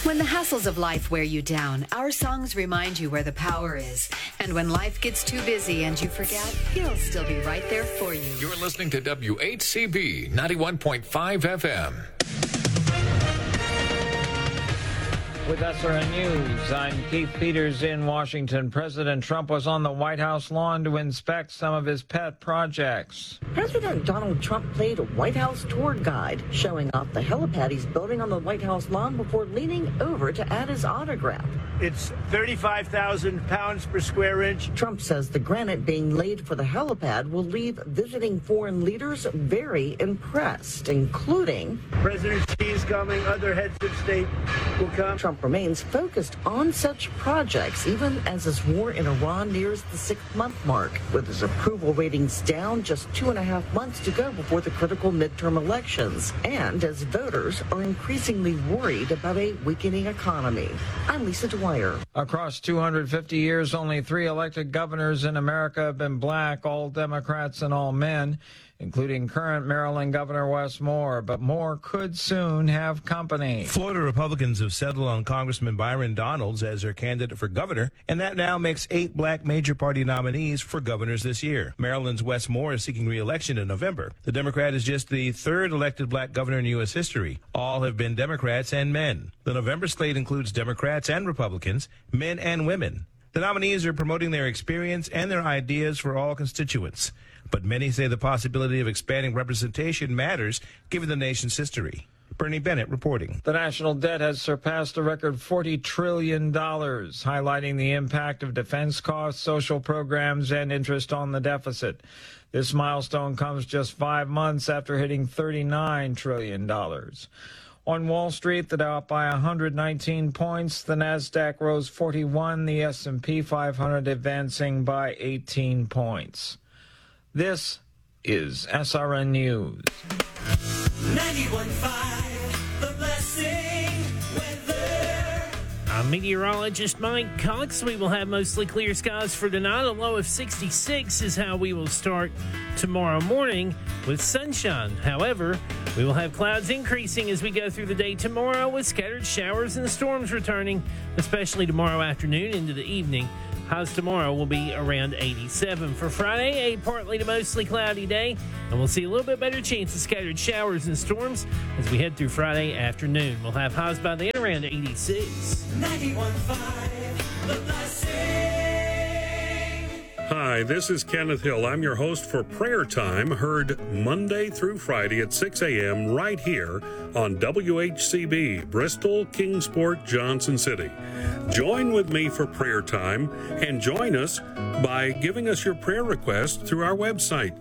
When the hassles of life wear you down, our songs remind you where the power is. And when life gets too busy and you forget, he'll still be right there for you. You're listening to WHCB 91.5 FM. With SRN News, I'm Keith Peters in Washington. President Trump was on the White House lawn to inspect some of his pet projects. President Donald Trump played a White House tour guide, showing off the helipad he's building on the White House lawn before leaning over to add his autograph. It's 35,000 pounds per square inch. Trump says the granite being laid for the helipad will leave visiting foreign leaders very impressed, including President Xi's coming, other heads of state will come. Trump remains focused on such projects, even as his war in Iran nears the 6-month mark, with his approval ratings down just 2.5 months to go before the critical midterm elections, and as voters are increasingly worried about a weakening economy. I'm Lisa Dwyer. Across 250 years, only 3 elected governors in America have been black, all Democrats and all men, including current Maryland Governor Wes Moore, but Moore could soon have company. Florida Republicans have settled on Congressman Byron Donalds as their candidate for governor, and that now makes 8 black major party nominees for governors this year. Maryland's Wes Moore is seeking re-election in November. The Democrat is just the 3rd elected black governor in U.S. history. All have been Democrats and men. The November slate includes Democrats and Republicans, men and women. The nominees are promoting their experience and their ideas for all constituents. But many say the possibility of expanding representation matters given the nation's history. Bernie Bennett reporting. The national debt has surpassed a record $40 trillion, highlighting the impact of defense costs, social programs, and interest on the deficit. This milestone comes just 5 months after hitting $39 trillion. On Wall Street, the Dow up by 119 points. The Nasdaq rose 41. The S&P 500 advancing by 18 points. This is SRN News. 91.5, The Blessing weather. I'm meteorologist Mike Cox. We will have mostly clear skies for tonight. A low of 66 is how we will start tomorrow morning with sunshine. However, we will have clouds increasing as we go through the day tomorrow with scattered showers and storms returning, especially tomorrow afternoon into the evening. Highs tomorrow will be around 87. For Friday, a partly to mostly cloudy day, and we'll see a little bit better chance of scattered showers and storms as we head through Friday afternoon. We'll have highs by then around 86. 91.5, The Blessing. Hi, this is Kenneth Hill. I'm your host for Prayer Time, heard Monday through Friday at 6 a.m. right here on WHCB, Bristol, Kingsport, Johnson City. Join with me for Prayer Time and join us by giving us your prayer requests through our website,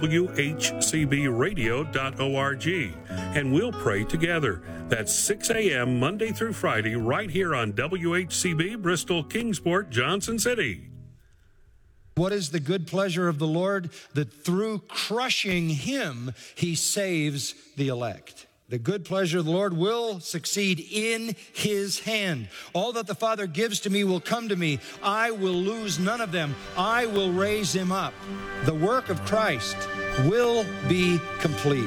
WHCBradio.org, and we'll pray together. That's 6 a.m. Monday through Friday right here on WHCB, Bristol, Kingsport, Johnson City. What is the good pleasure of the Lord? That through crushing him, he saves the elect. The good pleasure of the Lord will succeed in his hand. All that the Father gives to me will come to me. I will lose none of them. I will raise him up. The work of Christ will be complete.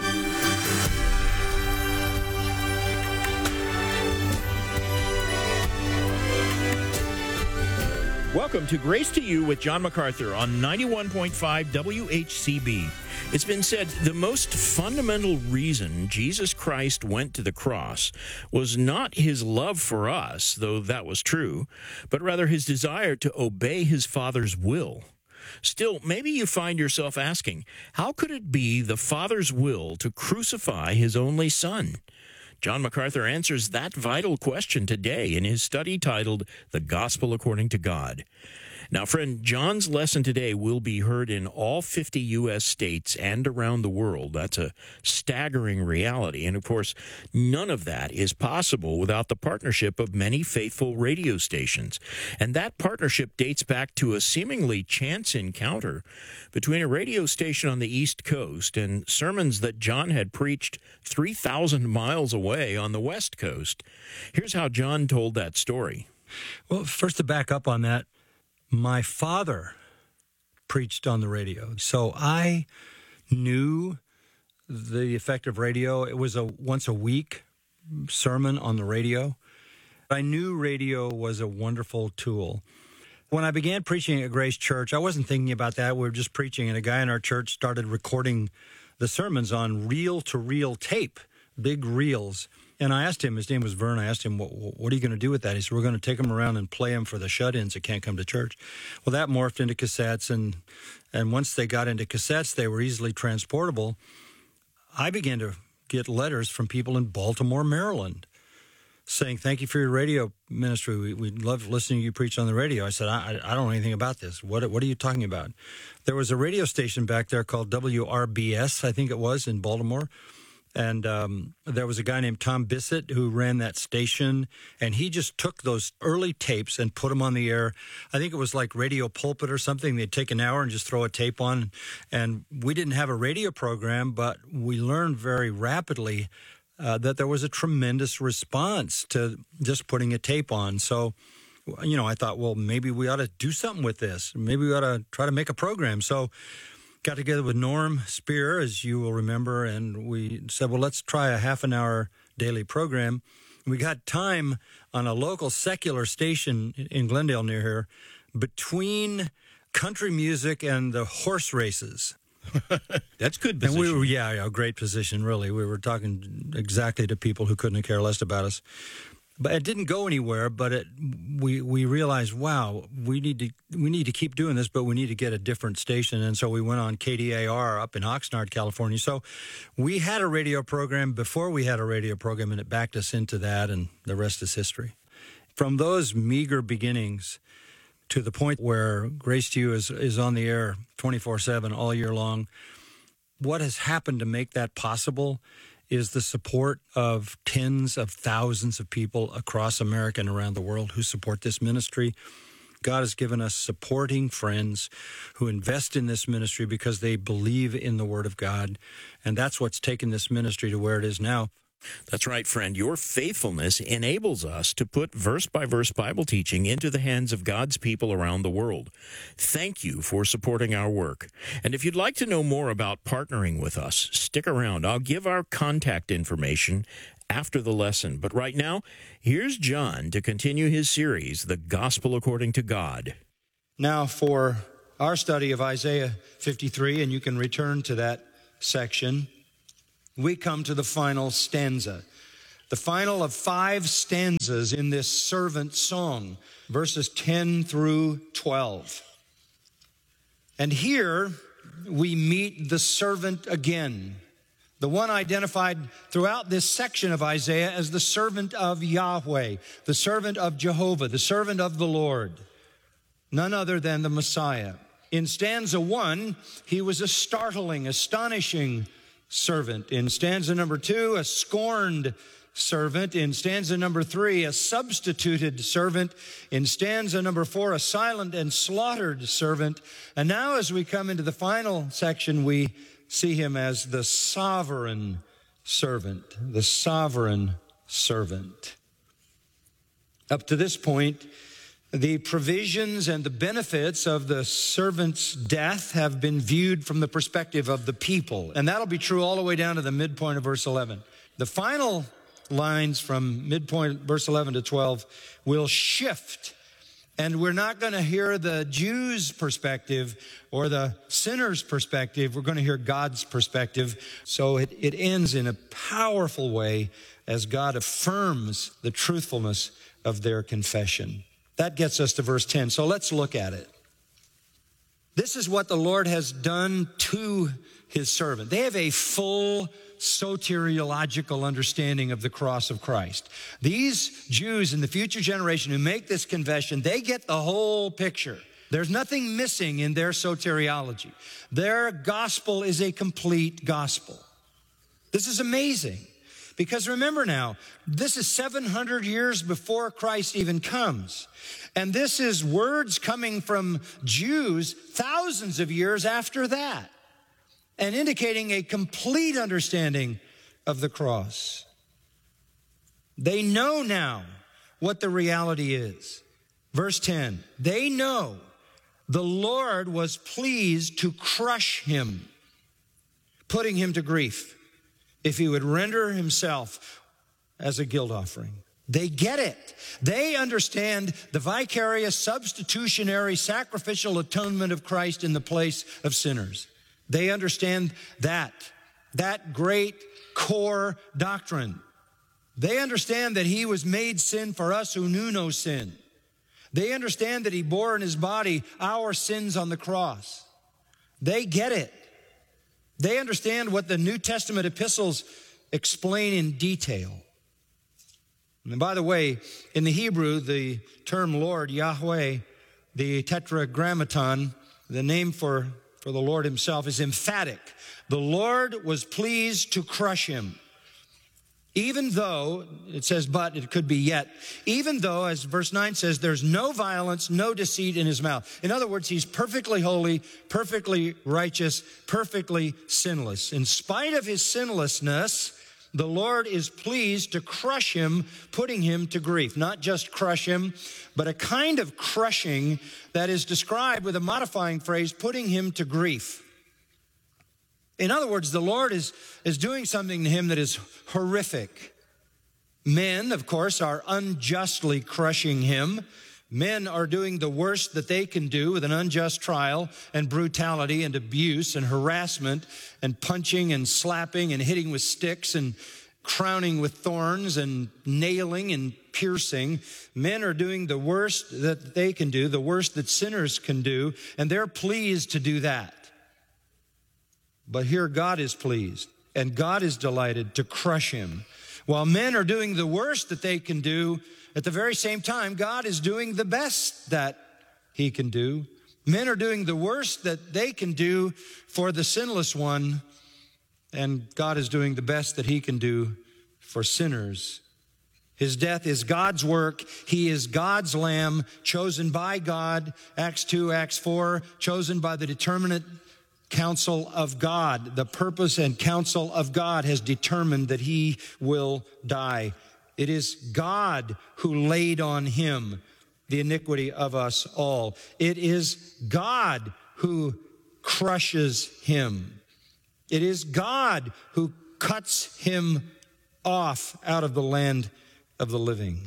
Welcome to Grace to You with John MacArthur on 91.5 WHCB. It's been said the most fundamental reason Jesus Christ went to the cross was not his love for us, though that was true, but rather his desire to obey his Father's will. Still, maybe you find yourself asking, how could it be the Father's will to crucify his only Son? John MacArthur answers that vital question today in his study titled The Gospel According to God. Now, friend, John's lesson today will be heard in all 50 U.S. states and around the world. That's a staggering reality. And, of course, none of that is possible without the partnership of many faithful radio stations. And that partnership dates back to a seemingly chance encounter between a radio station on the East Coast and sermons that John had preached 3,000 miles away on the West Coast. Here's how John told that story. Well, first to back up on that, my father preached on the radio, so I knew the effect of radio. It was a once-a-week sermon on the radio. I knew radio was a wonderful tool. When I began preaching at Grace Church, I wasn't thinking about that. We were just preaching, and a guy in our church started recording the sermons on reel-to-reel tape, big reels. And I asked him, his name was Vern, I asked him, what are you going to do with that? He said, we're going to take them around and play them for the shut-ins that can't come to church. Well, that morphed into cassettes, and once they got into cassettes, they were easily transportable. I began to get letters from people in Baltimore, Maryland, saying, thank you for your radio ministry. We love listening to you preach on the radio. I said, I don't know anything about this. What are you talking about? There was a radio station back there called WRBS, I think it was, in Baltimore. And there was a guy named Tom Bissett who ran that station, and he just took those early tapes and put them on the air. I think it was like Radio Pulpit or something. They'd take an hour and just throw a tape on. And we didn't have a radio program, but we learned very rapidly that there was a tremendous response to just putting a tape on. So, I thought, well, maybe we ought to do something with this. Maybe we ought to try to make a program. So got together with Norm Spear, as you will remember, and we said, well, let's try a half an hour daily program. We got time on a local secular station in Glendale near here between country music and the horse races. That's good position. And we were, great position, really. We were talking exactly to people who couldn't care less about us. But it didn't go anywhere, but we realized, wow, we need to keep doing this, but we need to get a different station. And so we went on KDAR up in Oxnard, California. So we had a radio program before we had a radio program, and it backed us into that, and the rest is history. From those meager beginnings to the point where Grace to You is on the air 24/7 all year long, what has happened to make that possible is the support of tens of thousands of people across America and around the world who support this ministry. God has given us supporting friends who invest in this ministry because they believe in the Word of God, and that's what's taken this ministry to where it is now. That's right, friend. Your faithfulness enables us to put verse-by-verse Bible teaching into the hands of God's people around the world. Thank you for supporting our work. And if you'd like to know more about partnering with us, stick around. I'll give our contact information after the lesson. But right now, here's John to continue his series, The Gospel According to God. Now for our study of Isaiah 53, and you can return to that section, we come to the final stanza, the final of 5 stanzas in this servant song, verses 10 through 12. And here we meet the servant again, the one identified throughout this section of Isaiah as the servant of Yahweh, the servant of Jehovah, the servant of the Lord, none other than the Messiah. In stanza 1, he was a startling, astonishing servant. In stanza number 2, a scorned servant. In stanza number 3, a substituted servant. In stanza number 4, a silent and slaughtered servant. And now as we come into the final section, we see him as the sovereign servant. The sovereign servant. Up to this point, the provisions and the benefits of the servant's death have been viewed from the perspective of the people. And that'll be true all the way down to the midpoint of verse 11. The final lines from midpoint, verse 11 to 12, will shift. And we're not going to hear the Jews' perspective or the sinner's perspective. We're going to hear God's perspective. So it ends in a powerful way as God affirms the truthfulness of their confession. That gets us to verse 10. So let's look at it. This is what the Lord has done to his servant. They have a full soteriological understanding of the cross of Christ. These Jews in the future generation who make this confession, they get the whole picture. There's nothing missing in their soteriology. Their gospel is a complete gospel. This is amazing. Because remember now, this is 700 years before Christ even comes. And this is words coming from Jews thousands of years after that, and indicating a complete understanding of the cross. They know now what the reality is. Verse 10, they know the Lord was pleased to crush him, putting him to grief, if he would render himself as a guilt offering. They get it. They understand the vicarious, substitutionary, sacrificial atonement of Christ in the place of sinners. They understand that great core doctrine. They understand that he was made sin for us who knew no sin. They understand that he bore in his body our sins on the cross. They get it. They understand what the New Testament epistles explain in detail. And by the way, in the Hebrew, the term Lord, Yahweh, the tetragrammaton, the name for the Lord himself, is emphatic. The Lord was pleased to crush him. Even though, it says but, it could be yet, even though, as verse 9 says, there's no violence, no deceit in his mouth. In other words, he's perfectly holy, perfectly righteous, perfectly sinless. In spite of his sinlessness, the Lord is pleased to crush him, putting him to grief. Not just crush him, but a kind of crushing that is described with a modifying phrase, putting him to grief. In other words, the Lord is doing something to him that is horrific. Men, of course, are unjustly crushing him. Men are doing the worst that they can do with an unjust trial and brutality and abuse and harassment and punching and slapping and hitting with sticks and crowning with thorns and nailing and piercing. Men are doing the worst that they can do, the worst that sinners can do, and they're pleased to do that. But here God is pleased and God is delighted to crush him. While men are doing the worst that they can do, at the very same time, God is doing the best that he can do. Men are doing the worst that they can do for the sinless one, and God is doing the best that he can do for sinners. His death is God's work. He is God's lamb, chosen by God. Acts 2, Acts 4, chosen by the determinate counsel of God. The purpose and counsel of God has determined that he will die. It is God who laid on him the iniquity of us all. It is God who crushes him. It is God who cuts him off out of the land of the living.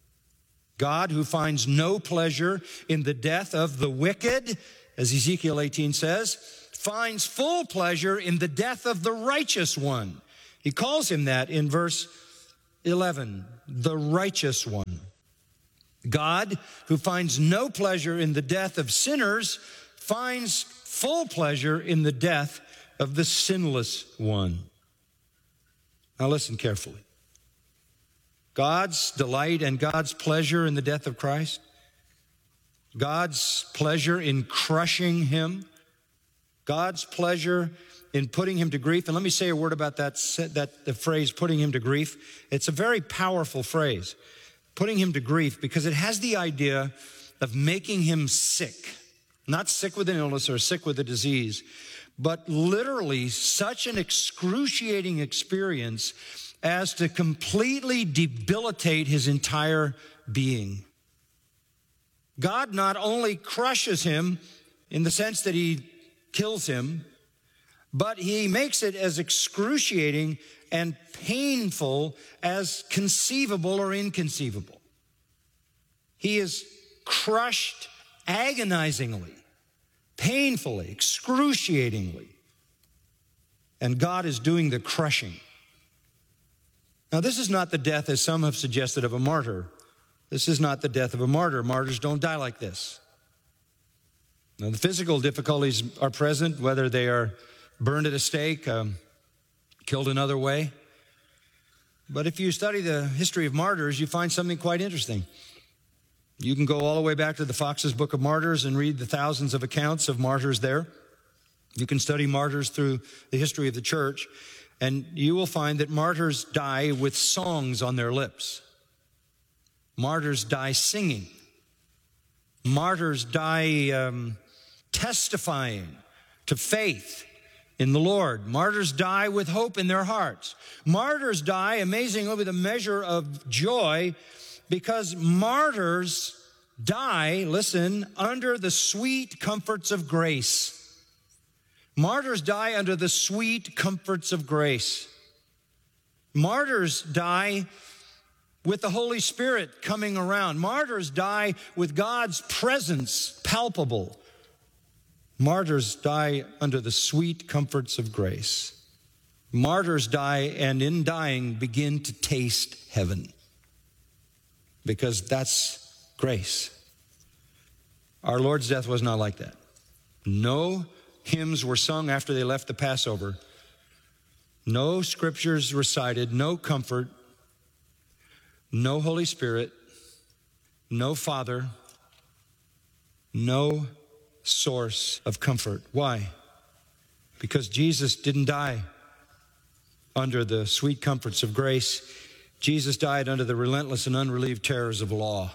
God who finds no pleasure in the death of the wicked, as Ezekiel 18 says, finds full pleasure in the death of the righteous one. He calls him that in verse 11, the righteous one. God, who finds no pleasure in the death of sinners, finds full pleasure in the death of the sinless one. Now listen carefully. God's delight and God's pleasure in the death of Christ, God's pleasure in crushing him, God's pleasure in putting him to grief. And let me say a word about the phrase, putting him to grief. It's a very powerful phrase, putting him to grief, because it has the idea of making him sick. Not sick with an illness or sick with a disease, but literally such an excruciating experience as to completely debilitate his entire being. God not only crushes him in the sense that he kills him, but he makes it as excruciating and painful as conceivable or inconceivable. He is crushed agonizingly, painfully, excruciatingly, and God is doing the crushing. Now, this is not the death, as some have suggested, of a martyr. This is not the death of a martyr. Martyrs don't die like this. Now, the physical difficulties are present, whether they are burned at a stake, killed another way. But if you study the history of martyrs, you find something quite interesting. You can go all the way back to the Fox's Book of Martyrs and read the thousands of accounts of martyrs there. You can study martyrs through the history of the church, and you will find that martyrs die with songs on their lips. Martyrs die singing. Martyrs die testifying to faith in the Lord. Martyrs die with hope in their hearts. Martyrs die, amazingly, with a measure of joy, because martyrs die, listen, under the sweet comforts of grace. Martyrs die under the sweet comforts of grace. Martyrs die with the Holy Spirit coming around. Martyrs die with God's presence palpable. Martyrs die under the sweet comforts of grace. Martyrs die, and in dying begin to taste heaven, because that's grace. Our Lord's death was not like that. No hymns were sung after they left the Passover. No scriptures recited, no comfort, no Holy Spirit, no Father, no source of comfort. Why? Because Jesus didn't die under the sweet comforts of grace. Jesus died under the relentless and unrelieved terrors of law.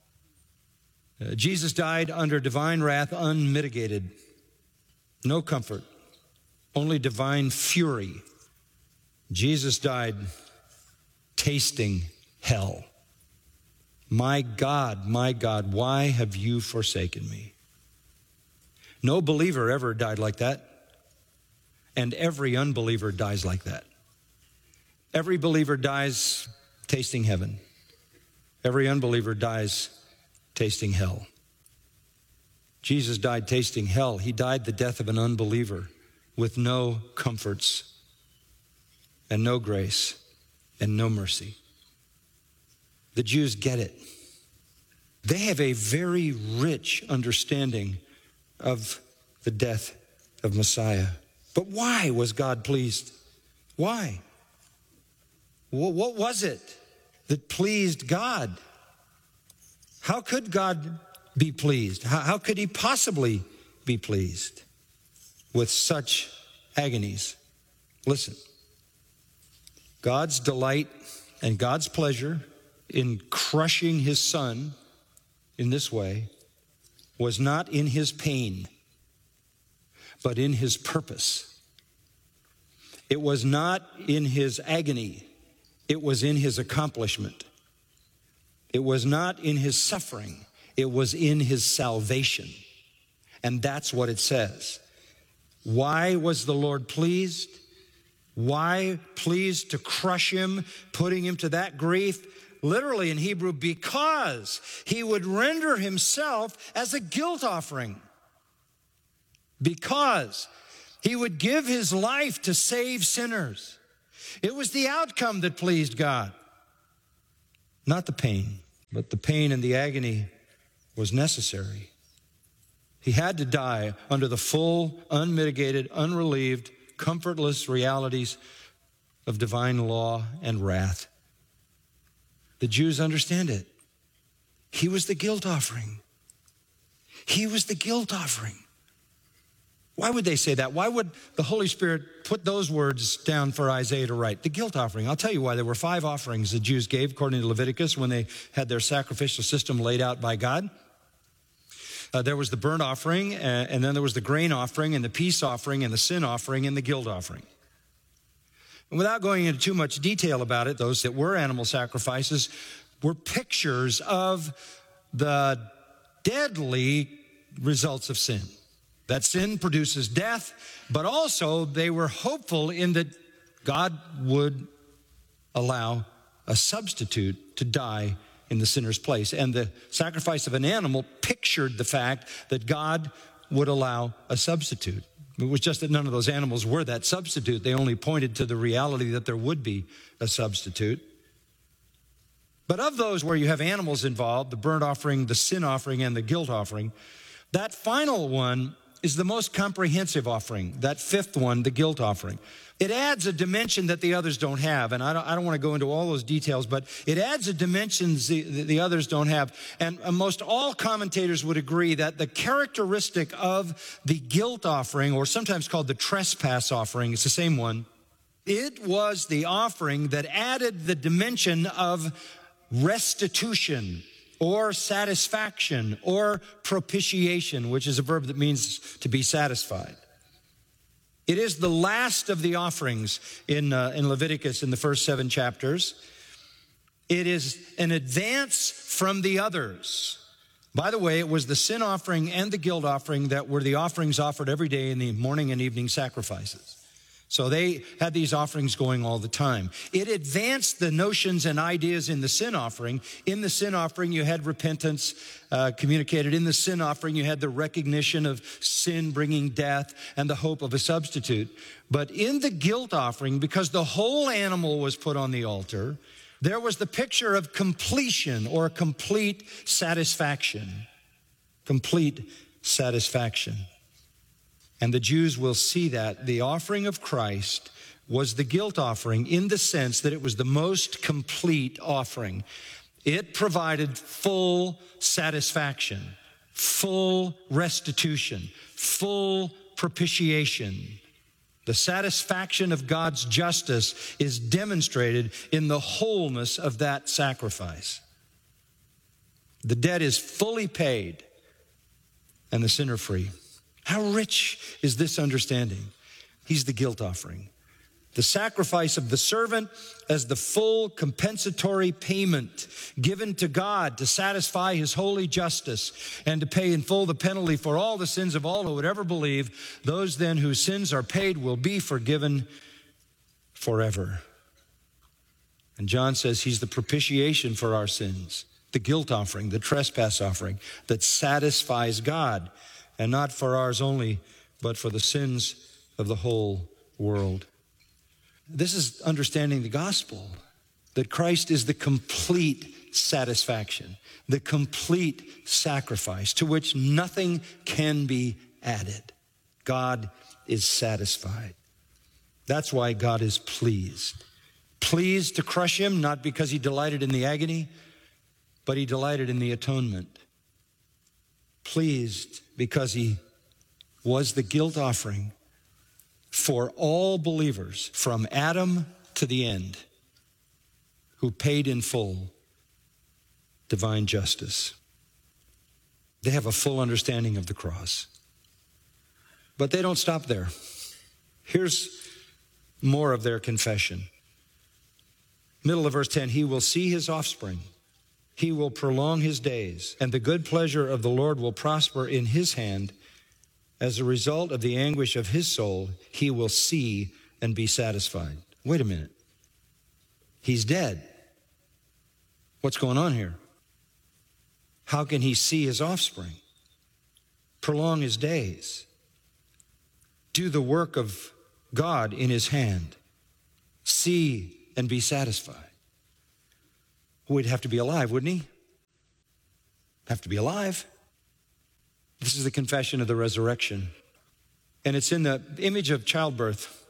Jesus died under divine wrath, unmitigated. No comfort, only divine fury. Jesus died tasting hell. My God, why have you forsaken me? No believer ever died like that, and every unbeliever dies like that. Every believer dies tasting heaven. Every unbeliever dies tasting hell. Jesus died tasting hell. He died the death of an unbeliever with no comforts and no grace and no mercy. The Jews get it. They have a very rich understanding of the death of Messiah. But why was God pleased? Why? What was it that pleased God? How could God be pleased? How could he possibly be pleased with such agonies? Listen, God's delight and God's pleasure in crushing his Son in this way was not in his pain, but in his purpose. It was not in his agony. It was in his accomplishment. It was not in his suffering. It was in his salvation. And that's what it says. Why was the Lord pleased? Why pleased to crush him, putting him to that grief? Literally in Hebrew, because he would render himself as a guilt offering. Because he would give his life to save sinners. It was the outcome that pleased God. Not the pain, but the pain and the agony was necessary. He had to die under the full, unmitigated, unrelieved, comfortless realities of divine law and wrath. The Jews understand it. He was the guilt offering. He was the guilt offering. Why would they say that? Why would the Holy Spirit put those words down for Isaiah to write? The guilt offering. I'll tell you why. There were 5 offerings the Jews gave according to Leviticus when they had their sacrificial system laid out by God. There was the burnt offering, and then there was the grain offering, and the peace offering, and the sin offering, and the guilt offering. And without going into too much detail about it, those that were animal sacrifices were pictures of the deadly results of sin. That sin produces death, but also they were hopeful in that God would allow a substitute to die in the sinner's place. And the sacrifice of an animal pictured the fact that God would allow a substitute. It was just that none of those animals were that substitute. They only pointed to the reality that there would be a substitute. But of those where you have animals involved, the burnt offering, the sin offering, and the guilt offering, that final one is the most comprehensive offering, that 5th one, the guilt offering. It adds a dimension that the others don't have, and I don't want to go into all those details, but it adds a dimension the others don't have. And most all commentators would agree that the characteristic of the guilt offering, or sometimes called the trespass offering, it's the same one, it was the offering that added the dimension of restitution, or satisfaction, or propitiation, which is a verb that means to be satisfied. It is the last of the offerings in Leviticus in the first 7 chapters. It is an advance from the others. By the way, it was the sin offering and the guilt offering that were the offerings offered every day in the morning and evening sacrifices. So they had these offerings going all the time. It advanced the notions and ideas in the sin offering. In the sin offering, you had repentance communicated. In the sin offering, you had the recognition of sin bringing death and the hope of a substitute. But in the guilt offering, because the whole animal was put on the altar, there was the picture of completion or complete satisfaction. Complete satisfaction. And the Jews will see that the offering of Christ was the guilt offering in the sense that it was the most complete offering. It provided full satisfaction, full restitution, full propitiation. The satisfaction of God's justice is demonstrated in the wholeness of that sacrifice. The debt is fully paid and the sinner free. How rich is this understanding? He's the guilt offering. The sacrifice of the servant as the full compensatory payment given to God to satisfy his holy justice and to pay in full the penalty for all the sins of all who would ever believe. Those then whose sins are paid will be forgiven forever. And John says he's the propitiation for our sins, the guilt offering, the trespass offering that satisfies God. And not for ours only, but for the sins of the whole world. This is understanding the gospel, that Christ is the complete satisfaction, the complete sacrifice to which nothing can be added. God is satisfied. That's why God is pleased. Pleased to crush him, not because he delighted in the agony, but he delighted in the atonement. Pleased because he was the guilt offering for all believers from Adam to the end, who paid in full divine justice. They have a full understanding of the cross. But they don't stop there. Here's more of their confession. Middle of verse 10, he will see his offspring. He will prolong his days, and the good pleasure of the Lord will prosper in his hand. As a result of the anguish of his soul, he will see and be satisfied. Wait a minute. He's dead. What's going on here? How can he see his offspring? Prolong his days. Do the work of God in his hand. See and be satisfied. We'd have to be alive, wouldn't he? Have to be alive. This is the confession of the resurrection. And it's in the image of childbirth.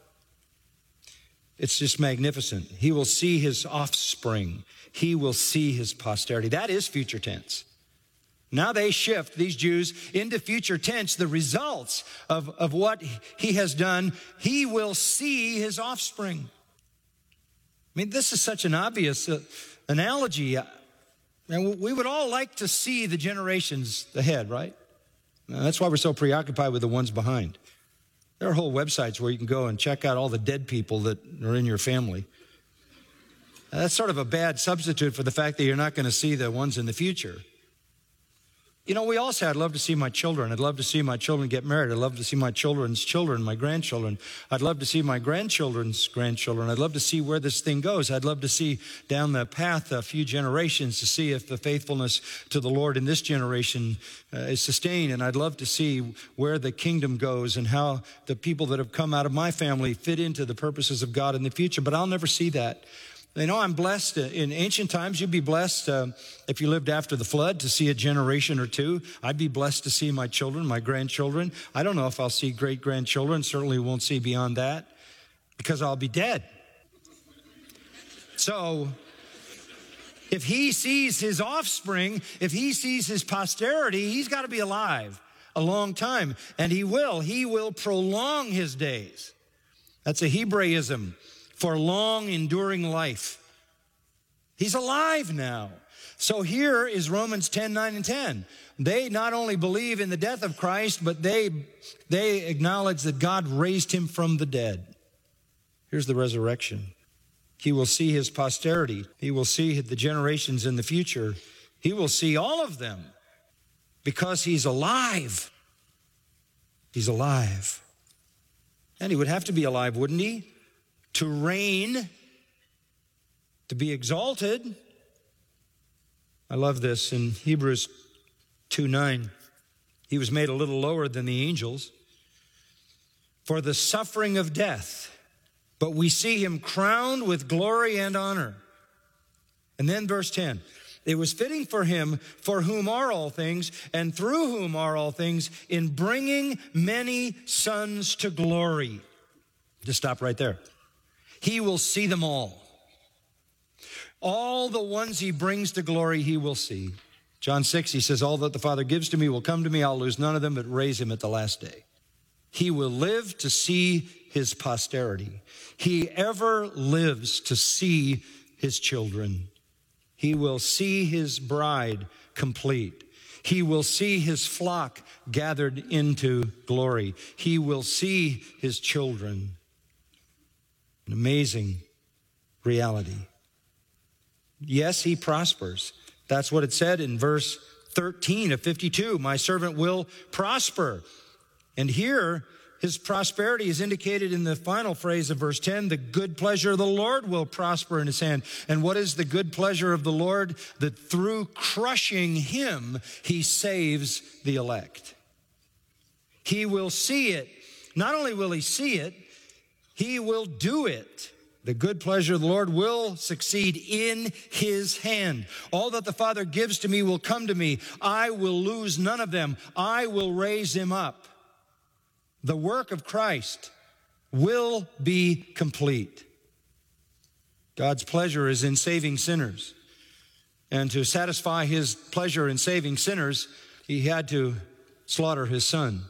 It's just magnificent. He will see his offspring. He will see his posterity. That is future tense. Now they shift, these Jews, into future tense, the results of what he has done. He will see his offspring. I mean, this is such an obvious analogy. And we would all like to see the generations ahead, right? That's why we're so preoccupied with the ones behind. There are whole websites where you can go and check out all the dead people that are in your family. That's sort of a bad substitute for the fact that you're not going to see the ones in the future. You know, we all say, I'd love to see my children. I'd love to see my children get married. I'd love to see my children's children, my grandchildren. I'd love to see my grandchildren's grandchildren. I'd love to see where this thing goes. I'd love to see down the path a few generations to see if the faithfulness to the Lord in this generation is sustained. And I'd love to see where the kingdom goes and how the people that have come out of my family fit into the purposes of God in the future. But I'll never see that. You know, I'm blessed. In ancient times, you'd be blessed if you lived after the flood to see a generation or two. I'd be blessed to see my children, my grandchildren. I don't know if I'll see great-grandchildren. Certainly won't see beyond that because I'll be dead. So if he sees his offspring, if he sees his posterity, he's got to be alive a long time. And he will. He will prolong his days. That's a Hebraism for long, enduring life. He's alive now. So here is Romans 10, 9, and 10. They not only believe in the death of Christ, but they acknowledge that God raised him from the dead. Here's the resurrection. He will see his posterity. He will see the generations in the future. He will see all of them because he's alive. He's alive. And he would have to be alive, wouldn't he? To reign, to be exalted. I love this in Hebrews 2:9. He was made a little lower than the angels for the suffering of death, but we see him crowned with glory and honor. And then verse 10, it was fitting for him, for whom are all things, and through whom are all things, in bringing many sons to glory. Just stop right there. He will see them all. All the ones he brings to glory, he will see. John 6, he says, all that the Father gives to me will come to me. I'll lose none of them, but raise him at the last day. He will live to see his posterity. He ever lives to see his children. He will see his bride complete. He will see his flock gathered into glory. He will see his children. An amazing reality. Yes, he prospers. That's what it said in verse 13 of 52. My servant will prosper. And here, his prosperity is indicated in the final phrase of verse 10. The good pleasure of the Lord will prosper in his hand. And what is the good pleasure of the Lord? That through crushing him, he saves the elect. He will see it. Not only will he see it, he will do it. The good pleasure of the Lord will succeed in his hand. All that the Father gives to me will come to me. I will lose none of them. I will raise him up. The work of Christ will be complete. God's pleasure is in saving sinners. And to satisfy his pleasure in saving sinners, he had to slaughter his son.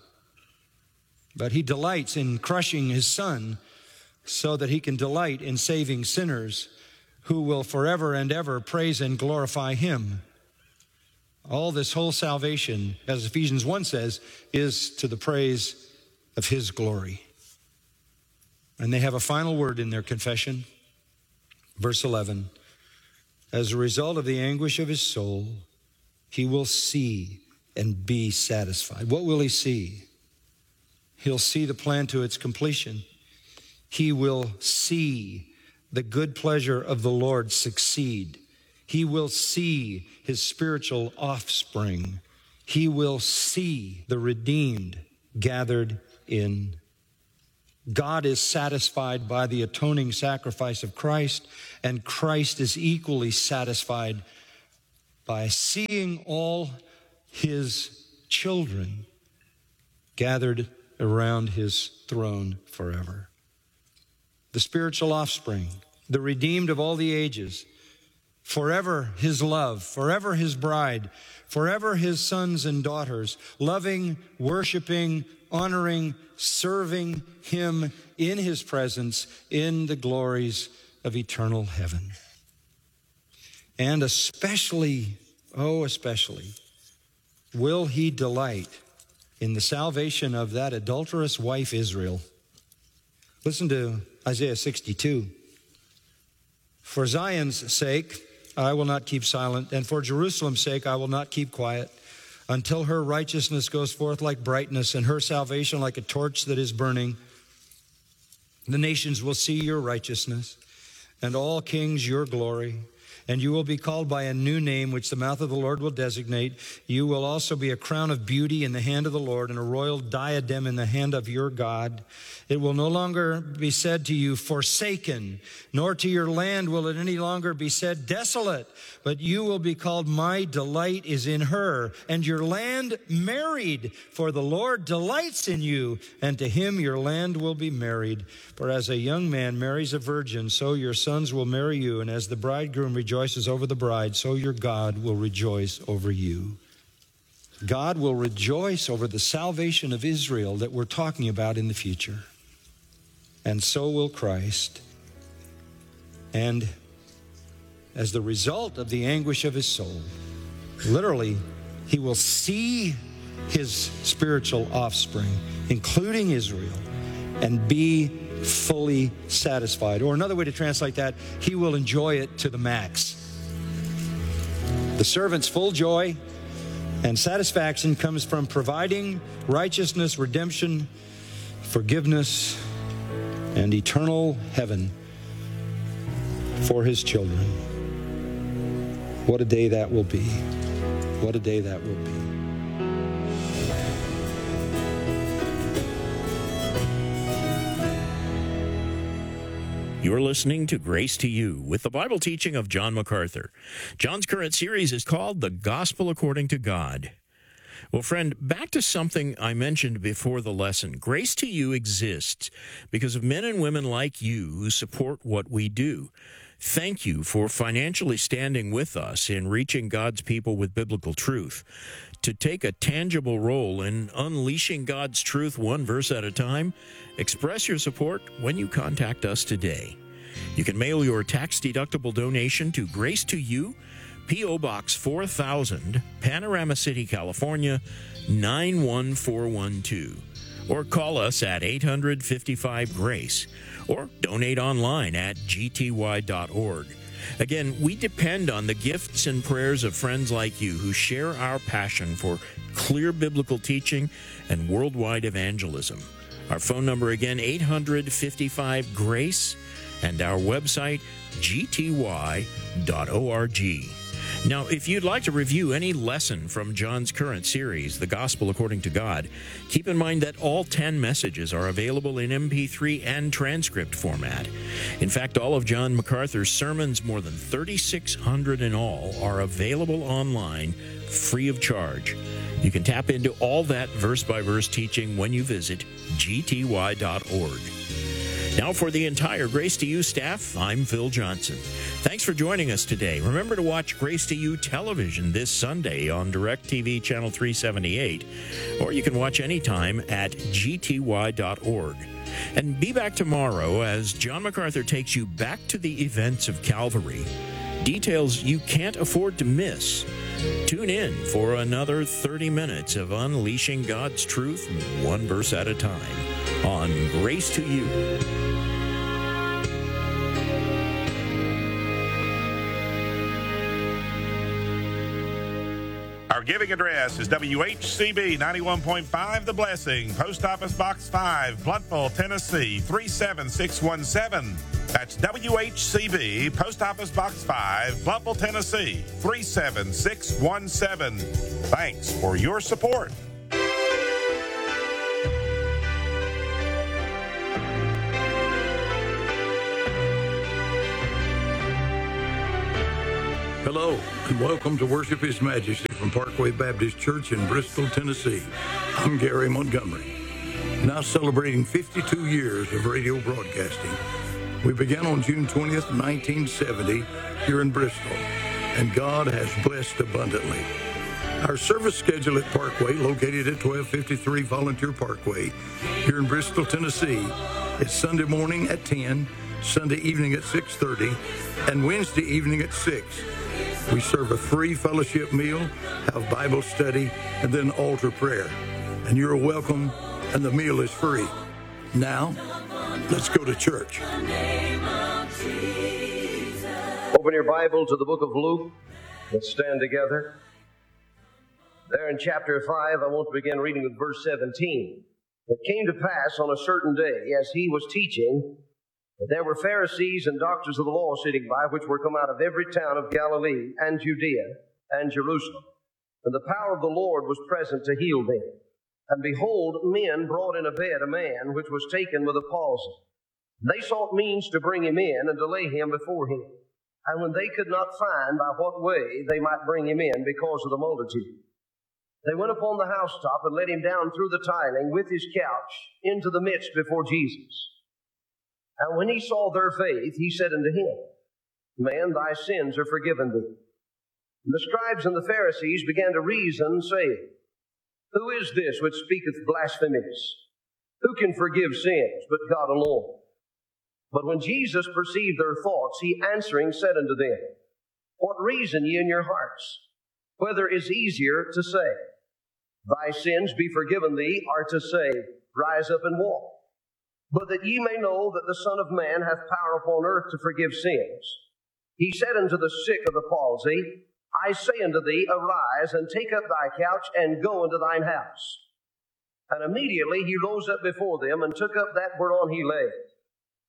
But he delights in crushing his son so that he can delight in saving sinners who will forever and ever praise and glorify him. All this whole salvation, as Ephesians 1 says, is to the praise of his glory. And they have a final word in their confession. Verse 11, as a result of the anguish of his soul, he will see and be satisfied. What will he see? He'll see the plan to its completion. He will see the good pleasure of the Lord succeed. He will see his spiritual offspring. He will see the redeemed gathered in. God is satisfied by the atoning sacrifice of Christ, and Christ is equally satisfied by seeing all his children gathered around his throne forever. The spiritual offspring, the redeemed of all the ages, forever his love, forever his bride, forever his sons and daughters, loving, worshiping, honoring, serving him in his presence in the glories of eternal heaven. And especially, will he delight in the salvation of that adulterous wife Israel. Listen to Isaiah 62. For Zion's sake, I will not keep silent, and for Jerusalem's sake, I will not keep quiet, until her righteousness goes forth like brightness, and her salvation like a torch that is burning. The nations will see your righteousness, and all kings your glory. And you will be called by a new name, which the mouth of the Lord will designate. You will also be a crown of beauty in the hand of the Lord, and a royal diadem in the hand of your God. It will no longer be said to you, forsaken, nor to your land will it any longer be said, desolate. But you will be called, my delight is in her, and your land married. For the Lord delights in you, and to him your land will be married. For as a young man marries a virgin, so your sons will marry you, and as the bridegroom rejoices over the bride, so your God will rejoice over you. God will rejoice over the salvation of Israel that we're talking about in the future. And so will Christ. And as the result of the anguish of his soul, literally, he will see his spiritual offspring, including Israel, and be fully satisfied. Or another way to translate that, he will enjoy it to the max. The servant's full joy and satisfaction comes from providing righteousness, redemption, forgiveness, and eternal heaven for his children. What a day that will be. What a day that will be. You're listening to Grace to You with the Bible teaching of John MacArthur. John's current series is called The Gospel According to God. Well, friend, back to something I mentioned before the lesson. Grace to You exists because of men and women like you who support what we do. Thank you for financially standing with us in reaching God's people with biblical truth. To take a tangible role in unleashing God's truth one verse at a time, express your support when you contact us today. You can mail your tax-deductible donation to Grace to You, P.O. Box 4000, Panorama City, California, 91412. Or call us at 855-GRACE, or donate online at gty.org. Again, we depend on the gifts and prayers of friends like you who share our passion for clear biblical teaching and worldwide evangelism. Our phone number again, 855-GRACE, and our website, gty.org. Now, if you'd like to review any lesson from John's current series, The Gospel According to God, keep in mind that all 10 messages are available in MP3 and transcript format. In fact, all of John MacArthur's sermons, more than 3,600 in all, are available online free of charge. You can tap into all that verse-by-verse teaching when you visit gty.org. Now for the entire Grace to You staff, I'm Phil Johnson. Thanks for joining us today. Remember to watch Grace to You television this Sunday on DirecTV Channel 378, or you can watch anytime at gty.org. And be back tomorrow as John MacArthur takes you back to the events of Calvary. Details you can't afford to miss. Tune in for another 30 minutes of unleashing God's truth one verse at a time on Grace to You. Our giving address is WHCB 91.5 The Blessing, Post Office Box 5, Blountville, Tennessee 37617. That's WHCB, Post Office Box 5, Blountville, Tennessee 37617. Thanks for your support. Hello, and welcome to Worship His Majesty from Parkway Baptist Church in Bristol, Tennessee. I'm Gary Montgomery, now celebrating 52 years of radio broadcasting. We began on June 20th, 1970, here in Bristol, and God has blessed abundantly. Our service schedule at Parkway, located at 1253 Volunteer Parkway, here in Bristol, Tennessee, is Sunday morning at 10, Sunday evening at 6:30, and Wednesday evening at 6. We serve a free fellowship meal, have Bible study, and then altar prayer. And you're welcome, and the meal is free. Now, let's go to church. Open your Bible to the book of Luke. Let's stand together. There in chapter 5, I want to begin reading with verse 17. It came to pass on a certain day, as he was teaching, that there were Pharisees and doctors of the law sitting by, which were come out of every town of Galilee and Judea and Jerusalem. And the power of the Lord was present to heal them. And behold, men brought in a bed a man which was taken with a palsy. They sought means to bring him in and to lay him before him. And when they could not find by what way they might bring him in because of the multitude, they went upon the housetop and let him down through the tiling with his couch into the midst before Jesus. And when he saw their faith, he said unto him, Man, thy sins are forgiven thee. And the scribes and the Pharisees began to reason, saying, Who is this which speaketh blasphemies? Who can forgive sins but God alone? But when Jesus perceived their thoughts, he answering said unto them, What reason ye in your hearts? Whether is easier to say, Thy sins be forgiven thee, or to say, Rise up and walk? But that ye may know that the Son of Man hath power upon earth to forgive sins. He said unto the sick of the palsy, I say unto thee, Arise, and take up thy couch, and go into thine house. And immediately he rose up before them, and took up that whereon he lay,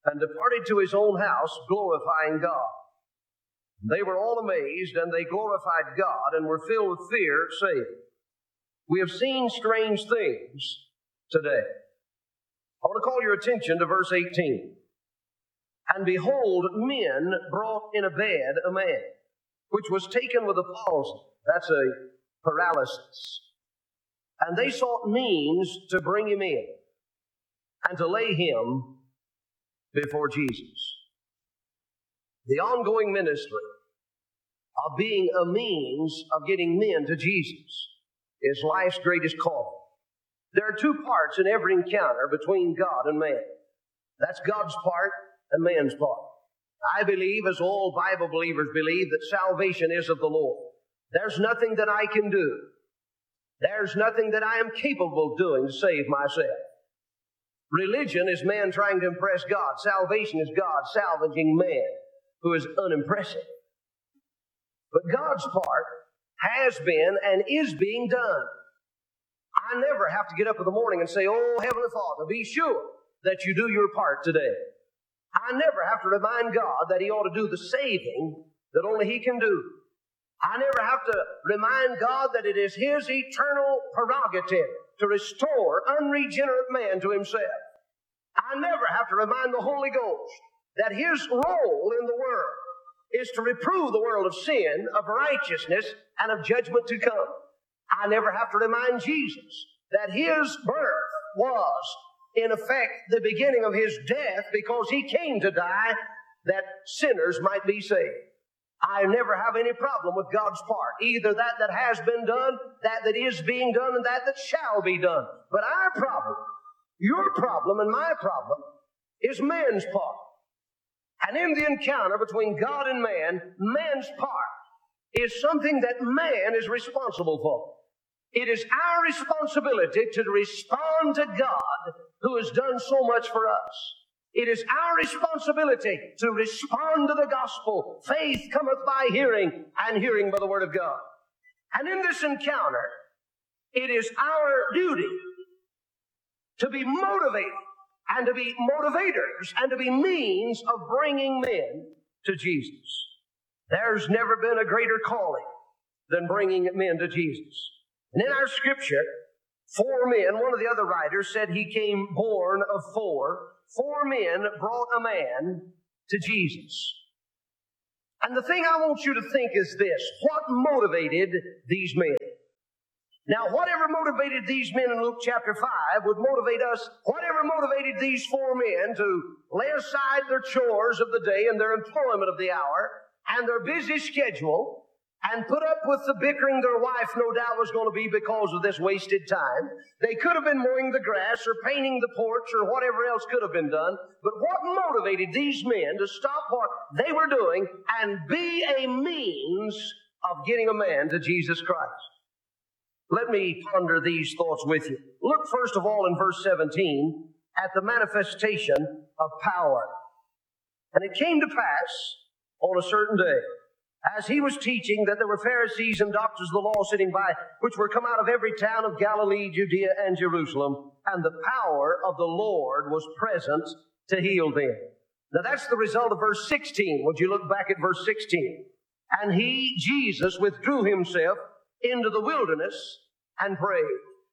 and departed to his own house, glorifying God. They were all amazed, and they glorified God, and were filled with fear, saying, we have seen strange things today. I want to call your attention to verse 18. And behold, men brought in a bed a man, which was taken with a palsy. That's a paralysis. And they sought means to bring him in and to lay him before Jesus. The ongoing ministry of being a means of getting men to Jesus is life's greatest calling. There are two parts in every encounter between God and man. That's God's part and man's part. I believe, as all Bible believers believe, that salvation is of the Lord. There's nothing that I can do. There's nothing that I am capable of doing to save myself. Religion is man trying to impress God. Salvation is God salvaging man who is unimpressive. But God's part has been and is being done. I never have to get up in the morning and say, oh, Heavenly Father, be sure that you do your part today. I never have to remind God that He ought to do the saving that only He can do. I never have to remind God that it is His eternal prerogative to restore unregenerate man to Himself. I never have to remind the Holy Ghost that His role in the world is to reprove the world of sin, of righteousness, and of judgment to come. I never have to remind Jesus that His birth was, in effect, the beginning of His death because He came to die that sinners might be saved. I never have any problem with God's part, either that has been done, that is being done, and that shall be done. But our problem, your problem and my problem, is man's part. And in the encounter between God and man, man's part is something that man is responsible for. It is our responsibility to respond to God who has done so much for us. It is our responsibility to respond to the gospel. Faith cometh by hearing, and hearing by the word of God. And in this encounter, it is our duty to be motivated and to be motivators and to be means of bringing men to Jesus. There's never been a greater calling than bringing men to Jesus. And in our scripture, 4 men, one of the other writers said he came born of 4. 4 men brought a man to Jesus. And the thing I want you to think is this: what motivated these men? Now, whatever motivated these men in Luke chapter 5 would motivate us. Whatever motivated these 4 men to lay aside their chores of the day and their employment of the hour and their busy schedule and put up with the bickering their wife no doubt was going to be because of this wasted time. They could have been mowing the grass or painting the porch or whatever else could have been done. But what motivated these men to stop what they were doing and be a means of getting a man to Jesus Christ? Let me ponder these thoughts with you. Look first of all in verse 17 at the manifestation of power. And it came to pass on a certain day, as he was teaching, that there were Pharisees and doctors of the law sitting by, which were come out of every town of Galilee, Judea, and Jerusalem, and the power of the Lord was present to heal them. Now that's the result of verse 16. Would you look back at verse 16? And he, Jesus, withdrew himself into the wilderness and prayed.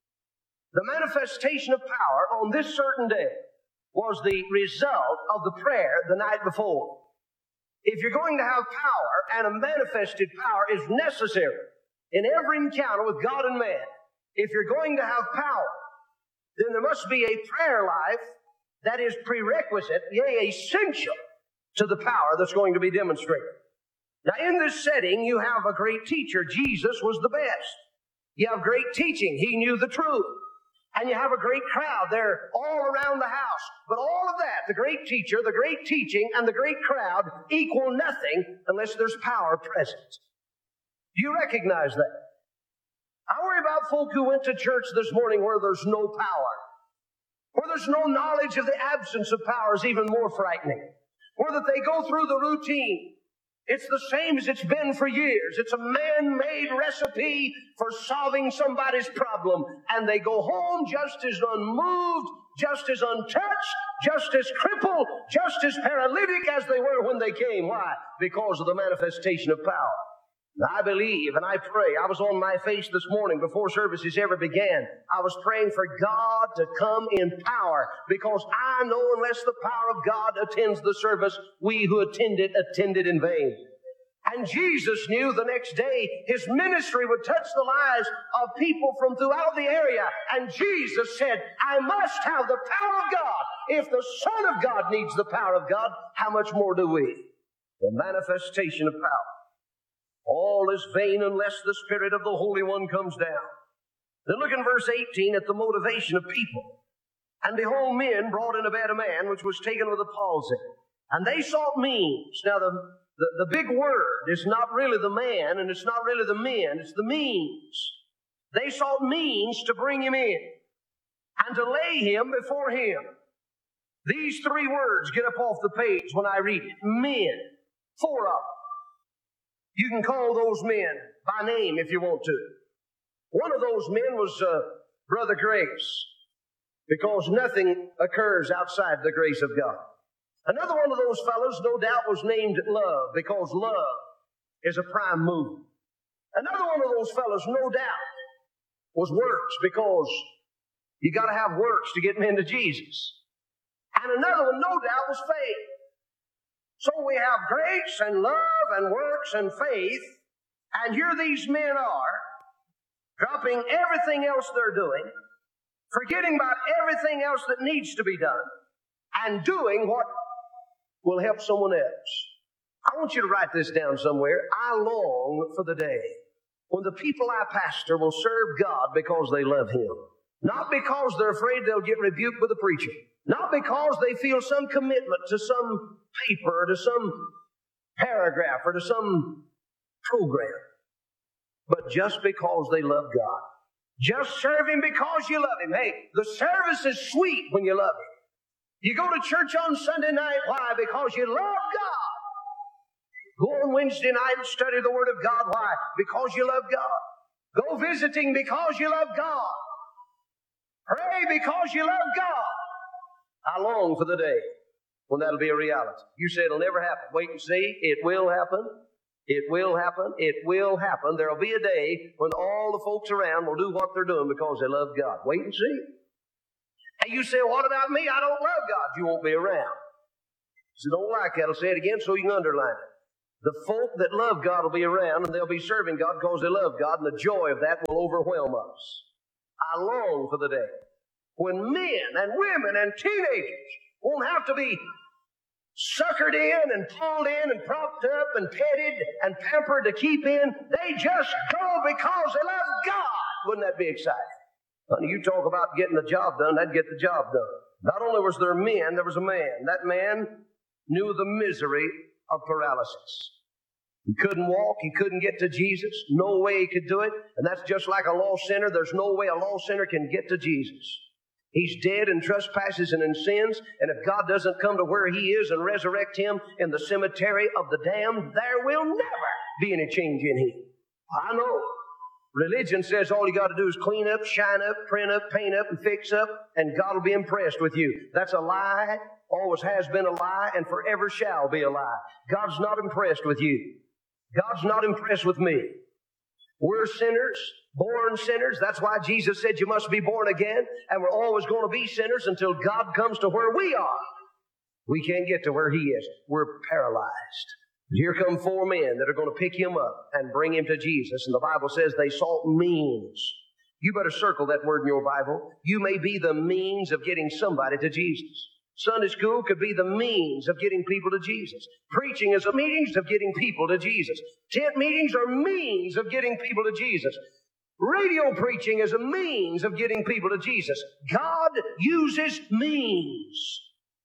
The manifestation of power on this certain day was the result of the prayer the night before. If you're going to have power, and a manifested power is necessary in every encounter with God and man, if you're going to have power, then there must be a prayer life that is prerequisite, yea, essential to the power that's going to be demonstrated. Now, in this setting, you have a great teacher. Jesus was the best. You have great teaching. He knew the truth. And you have a great crowd there all around the house. But all of that, the great teacher, the great teaching, and the great crowd equal nothing unless there's power present. Do you recognize that? I worry about folk who went to church this morning where there's no power. Where there's no knowledge of the absence of power is even more frightening. Where that they go through the routine. It's the same as it's been for years. It's a man-made recipe for solving somebody's problem. And they go home just as unmoved, just as untouched, just as crippled, just as paralytic as they were when they came. Why? Because of the manifestation of power. I believe and I pray. I was on my face this morning before services ever began. I was praying for God to come in power, because I know unless the power of God attends the service, we who attended in vain. And Jesus knew the next day His ministry would touch the lives of people from throughout the area. And Jesus said, I must have the power of God. If the Son of God needs the power of God, how much more do we? The manifestation of power. All is vain unless the Spirit of the Holy One comes down. Then look in verse 18 at the motivation of people. And behold, men brought in a bed a man which was taken with a palsy. And they sought means. Now the big word is not really the man, and it's not really the men, it's the means. They sought means to bring him in and to lay him before him. These three words get up off the page when I read it. Men. Four of them. You can call those men by name if you want to. One of those men was Brother Grace, because nothing occurs outside the grace of God. Another one of those fellows, no doubt, was named Love, because love is a prime mover. Another one of those fellows, no doubt, was Works, because you got to have works to get men to Jesus. And another one, no doubt, was Faith. So we have grace and love and works and faith, and here these men are, dropping everything else they're doing, forgetting about everything else that needs to be done, and doing what will help someone else. I want you to write this down somewhere. I long for the day when the people I pastor will serve God because they love Him. Not because they're afraid they'll get rebuked with the preacher. Not because they feel some commitment to some paper or to some paragraph or to some program. But just because they love God. Just serve Him because you love Him. Hey, the service is sweet when you love Him. You go to church on Sunday night. Why? Because you love God. Go on Wednesday night and study the Word of God. Why? Because you love God. Go visiting because you love God. Pray because you love God. I long for the day when that'll be a reality. You say it'll never happen. Wait and see. It will happen. It will happen. It will happen. There'll be a day when all the folks around will do what they're doing because they love God. Wait and see. And you say, what about me? I don't love God. You won't be around. So don't like that. I'll say it again so you can underline it. The folk that love God will be around, and they'll be serving God because they love God, and the joy of that will overwhelm us. I long for the day when men and women and teenagers won't have to be suckered in and pulled in and propped up and petted and pampered to keep in. They just go because they love God. Wouldn't that be exciting? Honey, you talk about getting the job done, that'd get the job done. Not only was there men, there was a man. That man knew the misery of paralysis. He couldn't walk. He couldn't get to Jesus. No way he could do it. And that's just like a lost sinner. There's no way a lost sinner can get to Jesus. He's dead in trespasses and in sins. And if God doesn't come to where he is and resurrect him in the cemetery of the damned, there will never be any change in him. I know. Religion says all you got to do is clean up, shine up, print up, paint up, and fix up, and God will be impressed with you. That's a lie. Always has been a lie, and forever shall be a lie. God's not impressed with you. God's not impressed with me. We're sinners, born sinners. That's why Jesus said you must be born again, and we're always going to be sinners until God comes to where we are. We can't get to where he is. We're paralyzed. Here come four men that are going to pick him up and bring him to Jesus. And the Bible says they sought means. You better circle that word in your Bible. You may be the means of getting somebody to Jesus. Sunday school could be the means of getting people to Jesus. Preaching is a means of getting people to Jesus. Tent meetings are means of getting people to Jesus. Radio preaching is a means of getting people to Jesus. God uses means.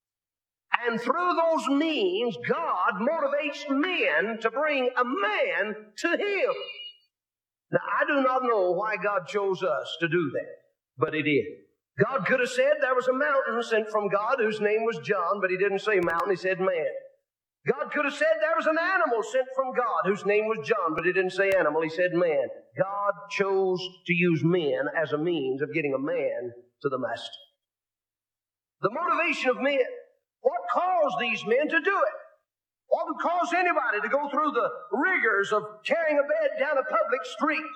And through those means, God motivates men to bring a man to him. Now, I do not know why God chose us to do that, but he did. God could have said there was a mountain sent from God whose name was John, but he didn't say mountain, he said man. God could have said there was an animal sent from God whose name was John, but he didn't say animal, he said man. God chose to use men as a means of getting a man to the Master. The motivation of men. What caused these men to do it? What would cause anybody to go through the rigors of carrying a bed down a public street?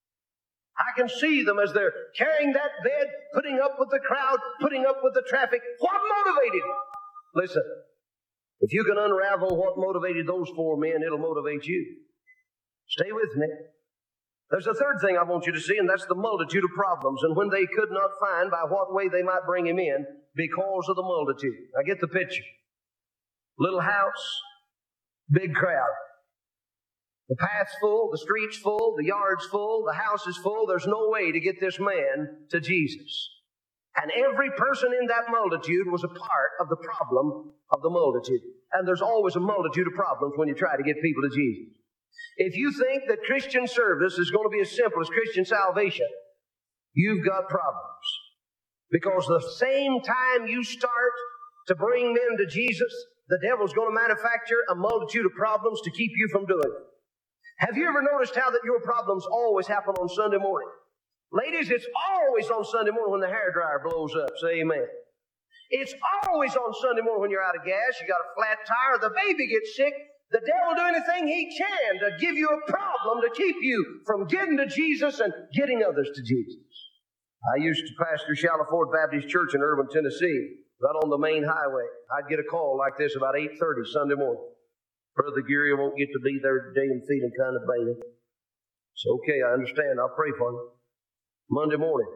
I can see them as they're carrying that bed, putting up with the crowd, putting up with the traffic. What motivated them? Listen, if you can unravel what motivated those four men, it'll motivate you. Stay with me. There's a third thing I want you to see, and that's the multitude of problems. And when they could not find by what way they might bring him in because of the multitude. I get the picture. Little house, big crowd. The path's full, the street's full, the yard's full, the house is full. There's no way to get this man to Jesus. And every person in that multitude was a part of the problem of the multitude. And there's always a multitude of problems when you try to get people to Jesus. If you think that Christian service is going to be as simple as Christian salvation, you've got problems. Because the same time you start to bring men to Jesus, the devil's going to manufacture a multitude of problems to keep you from doing it. Have you ever noticed how that your problems always happen on Sunday morning? Ladies, it's always on Sunday morning when the hairdryer blows up. Say amen. It's always on Sunday morning when you're out of gas, you got a flat tire, the baby gets sick. The devil will do anything he can to give you a problem to keep you from getting to Jesus and getting others to Jesus. I used to pastor Shallow Ford Baptist Church in Irving, Tennessee, right on the main highway. I'd get a call like this about 8:30 Sunday morning. Brother Geary won't get to be there today and feeling kind of bad. It's okay, I understand. I'll pray for you. Monday morning,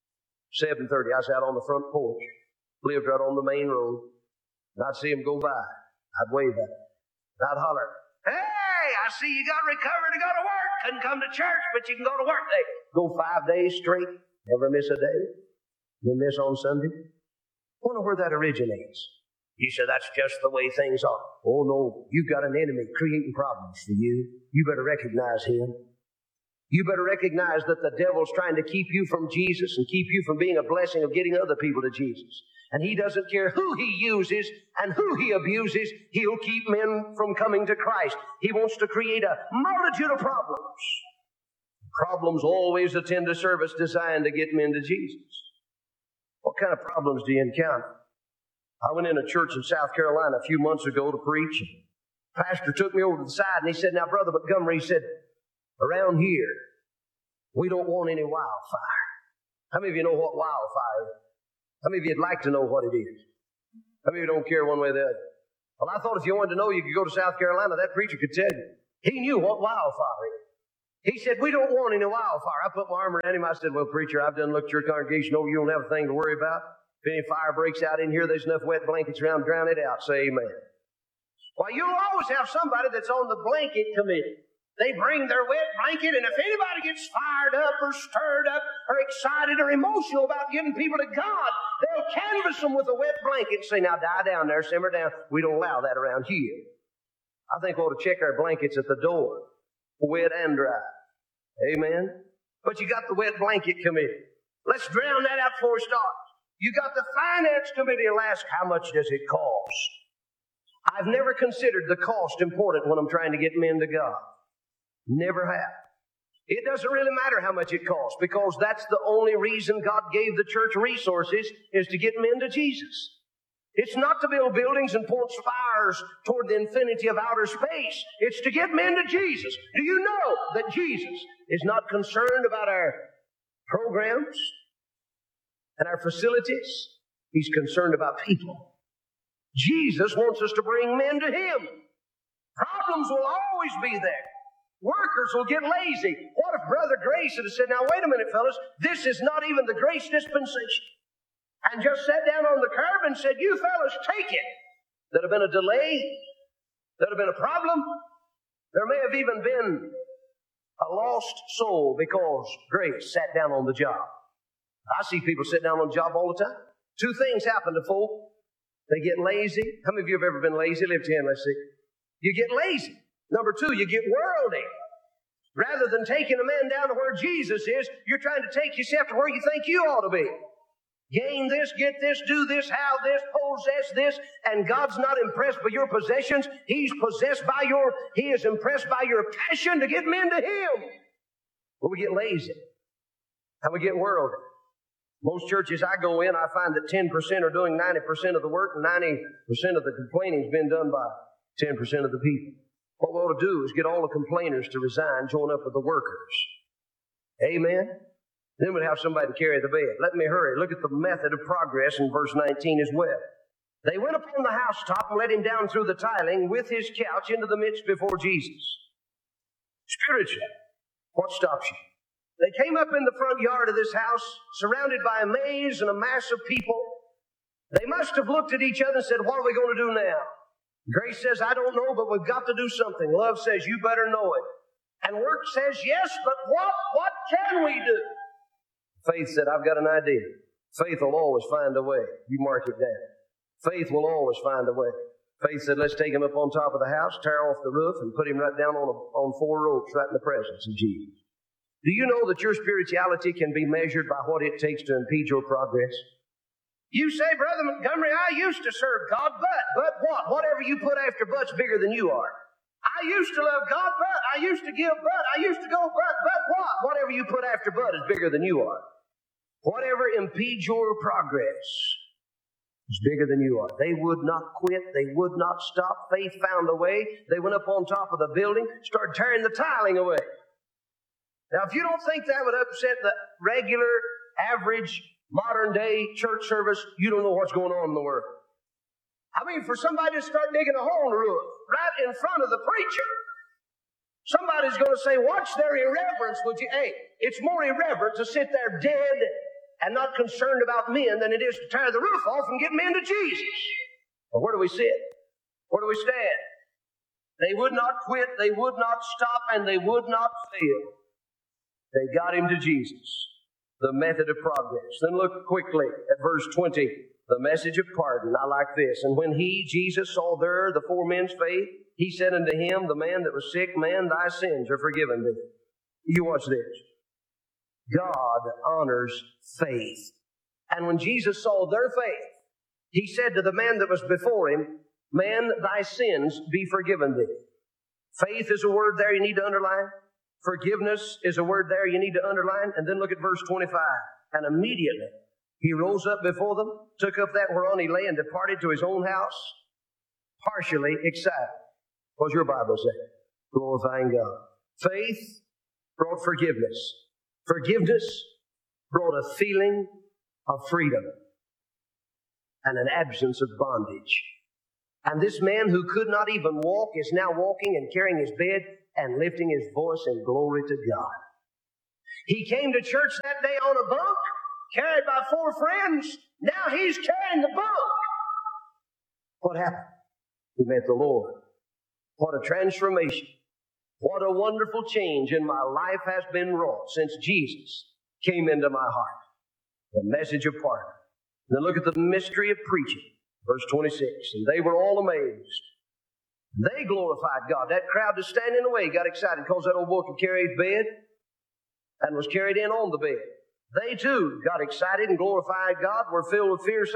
7:30, I was out on the front porch. Lived right on the main road. And I'd see him go by. I'd wave at him. I'd holler, "Hey, I see you got recovered to go to work. Couldn't come to church, but you can go to work today." Go 5 days straight. Never miss a day. You miss on Sunday. Wonder where that originates. You said that's just the way things are. Oh no, you've got an enemy creating problems for you. You better recognize him. You better recognize that the devil's trying to keep you from Jesus and keep you from being a blessing of getting other people to Jesus. And he doesn't care who he uses and who he abuses. He'll keep men from coming to Christ. He wants to create a multitude of problems. Problems always attend a service designed to get men to Jesus. What kind of problems do you encounter? I went in a church in South Carolina a few months ago to preach. The pastor took me over to the side and he said, "Now, Brother Montgomery," he said, "around here, we don't want any wildfire." How many of you know what wildfire is? How many of you'd like to know what it is? How many of you don't care one way or the other? Well, I thought if you wanted to know, you could go to South Carolina. That preacher could tell you. He knew what wildfire is. He said, "We don't want any wildfire." I put my arm around him. I said, "Well, preacher, I've done looked at your congregation over. You don't have a thing to worry about. If any fire breaks out in here, there's enough wet blankets around to drown it out." Say amen. Well, you'll always have somebody that's on the blanket committee. They bring their wet blanket, and if anybody gets fired up or stirred up or excited or emotional about getting people to God, they'll canvass them with a wet blanket and say, "Now die down there, simmer down. We don't allow that around here." I think we ought to check our blankets at the door, wet and dry. Amen? But you got the wet blanket committee. Let's drown that out before we start. You got the finance committee. Will ask, "How much does it cost?" I've never considered the cost important when I'm trying to get men to God. Never have. It doesn't really matter how much it costs, because that's the only reason God gave the church resources, is to get men to Jesus. It's not to build buildings and point spires toward the infinity of outer space. It's to get men to Jesus. Do you know that Jesus is not concerned about our programs and our facilities? He's concerned about people. Jesus wants us to bring men to Him. Problems will always be there. Workers will get lazy. What if Brother Grace had said, "Now wait a minute, fellas, this is not even the grace dispensation," and just sat down on the curb and said, "You fellas take it." There'd have been a delay. There'd have been a problem. There may have even been a lost soul because Grace sat down on the job. I see people sit down on the job all the time. Two things happen to folk. They get lazy. How many of you have ever been lazy? Lift your hand, let's see. You get lazy. Number two, you get worldly. Rather than taking a man down to where Jesus is, you're trying to take yourself to where you think you ought to be. Gain this, get this, do this, have this, possess this, and God's not impressed by your possessions. He is impressed by your passion to get men to Him. But we get lazy and we get worldly. Most churches I go in, I find that 10% are doing 90% of the work, and 90% of the complaining has been done by 10% of the people. What we ought to do is get all the complainers to resign, join up with the workers. Amen? Then we'll have somebody to carry the bed. Let me hurry. Look at the method of progress in verse 19 as well. They went upon the housetop and let him down through the tiling with his couch into the midst before Jesus. Spiritually, what stops you? They came up in the front yard of this house, surrounded by a maze and a mass of people. They must have looked at each other and said, what are we going to do now? Grace says, I don't know, but we've got to do something. Love says, you better know it. And work says, yes, but what can we do? Faith said, I've got an idea. Faith will always find a way. You mark it down. Faith will always find a way. Faith said, let's take him up on top of the house, tear off the roof, and put him right down on 4 ropes right in the presence of Jesus. Do you know that your spirituality can be measured by what it takes to impede your progress? You say, Brother Montgomery, I used to serve God, but what? Whatever you put after but's bigger than you are. I used to love God, but I used to give, but I used to go, but what? Whatever you put after but is bigger than you are. Whatever impedes your progress is bigger than you are. They would not quit. They would not stop. Faith found a way. They went up on top of the building, started tearing the tiling away. Now, if you don't think that would upset the regular, average, modern-day church service, you don't know what's going on in the world. I mean, for somebody to start digging a hole in the roof right in front of the preacher, somebody's going to say, watch their irreverence, would you? Hey, it's more irreverent to sit there dead and not concerned about men than it is to tear the roof off and get men to Jesus. Well, where do we sit? Where do we stand? They would not quit, they would not stop, and they would not fail. They got him to Jesus, the method of progress. Then look quickly at verse 20, the message of pardon. I like this. And when he, Jesus, saw there the 4 men's faith, he said unto him, the man that was sick, man, thy sins are forgiven thee. You watch this. God honors faith. And when Jesus saw their faith, he said to the man that was before him, man, thy sins be forgiven thee. Faith is a word there you need to underline. Forgiveness is a word there you need to underline. And then look at verse 25. And immediately he rose up before them, took up that whereon he lay, and departed to his own house, partially excited. What's your Bible say? Glorifying God. Faith brought forgiveness. Forgiveness brought a feeling of freedom and an absence of bondage. And this man who could not even walk is now walking and carrying his bed and lifting his voice in glory to God. He came to church that day on a bunk, carried by 4 friends. Now he's carrying the bunk. What happened? He met the Lord. What a transformation. What a wonderful change in my life has been wrought since Jesus came into my heart. The message of pardon. Then look at the mystery of preaching. Verse 26. And they were all amazed. They glorified God. That crowd that's standing in the way got excited because that old boy could carry his bed and was carried in on the bed. They too got excited and glorified God, were filled with fear,